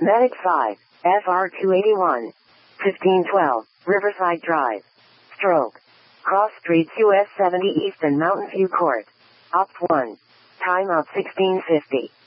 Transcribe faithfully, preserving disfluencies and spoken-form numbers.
Medic five, F R two eighty-one. fifteen twelve, Riverside Drive. Stroke. Cross Streets U S seventy East and Mountain View Court. Op one. Time up sixteen fifty.